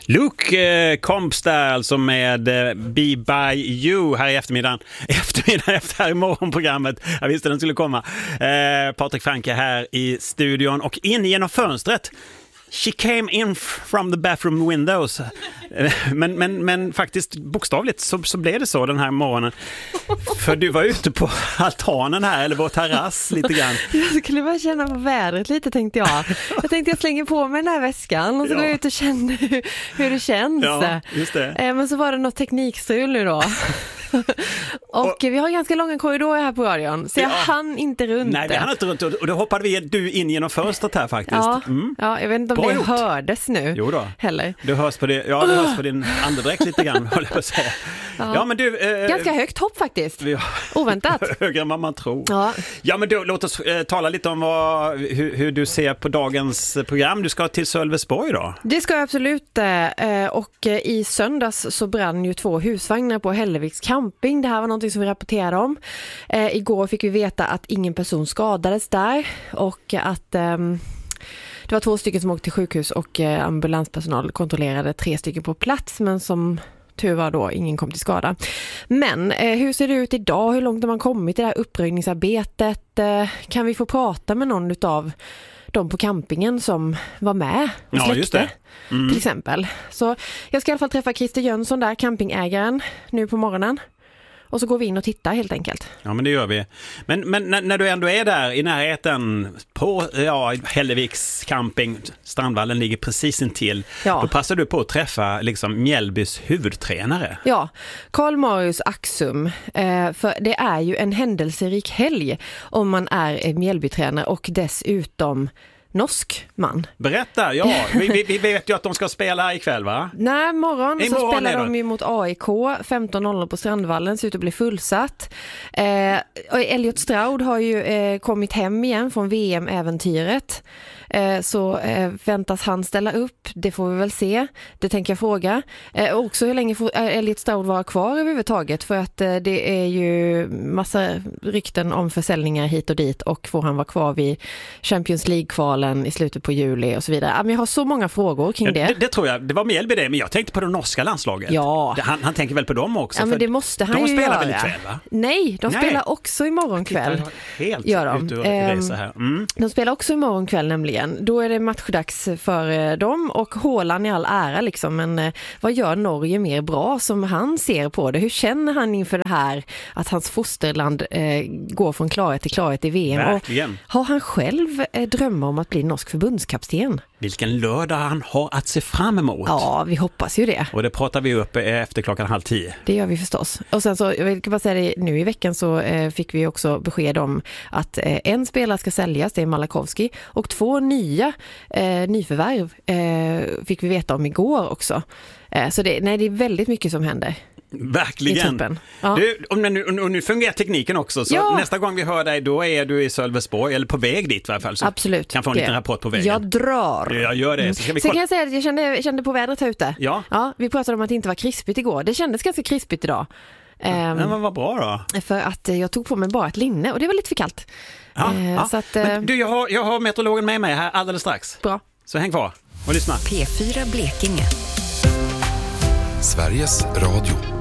Luke Combs där alltså med Be By You här i eftermiddagen efter här i morgonprogrammet. Jag visste den skulle komma. Patrik Franke här i studion och in genom fönstret. She came in from the bathroom windows. Men faktiskt bokstavligt så blev det så den här morgonen. För du var ute på altanen här, eller vår terrass lite grann. Jag skulle bara känna på vädret lite, tänkte jag. Jag tänkte jag slänger på mig den här väskan och så går jag ut och känner hur det känns. Ja, just det. Men så var det något teknikstrul nu då. Och vi har ganska långa korridorer här på radion, så jag hann inte runt. Nej, vi hann inte runt, och då hoppade du in genom fönstret här faktiskt. Ja, jag vet inte om bra det gjort. Hördes nu. Jo då. Heller. Du hörs på det. Ja, du hörs på din andedräkt lite grann, håller jag på att säga. Ja, men du... ganska högt hopp faktiskt. Ja. Oväntat. Högre än vad man tror. Ja. Ja, men då, låt oss tala lite om hur du ser på dagens program. Du ska till Sölvesborg då? Det ska jag absolut. Och i söndags så brann ju 2 husvagnar på Hälleviks camping. Det här var något som vi rapporterade om. Igår fick vi veta att ingen person skadades där och att det var 2 stycken som åkte till sjukhus och ambulanspersonal kontrollerade 3 stycken på plats, men som tur var då ingen kom till skada. Men hur ser det ut idag? Hur långt har man kommit i det här uppröjningsarbetet? Kan vi få prata med någon utav de på campingen som var med och släckte, just det. till exempel. Så jag ska i alla fall träffa Christer Jönsson där, campingägaren, nu på morgonen. Och så går vi in och tittar helt enkelt. Ja, men det gör vi. Men när du ändå är där i närheten på Hälleviks camping, Strandvallen ligger precis intill. Ja. Då passar du på att träffa liksom Mjällbys huvudtränare. Ja, Karl Marius Axum. För det är ju en händelserik helg om man är Mjällbytränare och dessutom norsk man. Berätta, ja. Vi vet ju att de ska spela ikväll, va? Nej, imorgon så spelar de ju mot AIK 15:00 på Strandvallen, ser ut att bli fullsatt. Elliot Stroud har ju kommit hem igen från VM-äventyret. Så väntas han ställa upp, det får vi väl se. Det tänker jag fråga. Också hur länge får Elliot Stroud vara kvar överhuvudtaget, för att det är ju massa rykten om försäljningar hit och dit, och får han vara kvar vid Champions League-kvalen i slutet på juli och så vidare. Men jag har så många frågor kring det. Det tror jag, det var Mjällby det, men jag tänkte på det norska landslaget. Ja. Han tänker väl på dem också? Ja, men det måste han ju göra. De spelar väl ikväll, va? Nej, de spelar också imorgon kväll. Helt gör de. Ut och resa här. De spelar också imorgon kväll nämligen. Då är det matchdags för dem, och Haaland i all ära liksom, men vad gör Norge mer bra som han ser på det? Hur känner han inför det här att hans fosterland går från klarhet till klarhet i VM? Verkligen. Och har han själv drömmar om att bli norsk förbundskapten? Vilken lördag han har att se fram emot. Ja, vi hoppas ju det. Och det pratar vi upp efter 9:30. Det gör vi förstås. Och sen så, jag vill bara säga det, nu i veckan så fick vi också besked om att en spelare ska säljas, det är Malakowski, och 2 nyförvärv fick vi veta om igår också. Så det är väldigt mycket som händer. Verkligen. Ja. Du, och nu fungerar tekniken också, så nästa gång vi hör dig, då är du i Sölvesborg, eller på väg dit i alla fall. Så absolut. Kan få en liten rapport på vägen. Jag drar. Jag gör det. Så kan jag säga att jag kände på vädret här ute. Ja. Vi pratade om att det inte var krispigt igår. Det kändes ganska krispigt idag. Men vad bra då. För att jag tog på mig bara ett linne och det var lite för kallt. Så att, men du, jag har meteorologen med mig här alldeles strax. Bra. Så häng kvar och lyssna. P4 Blekinge. Sveriges Radio.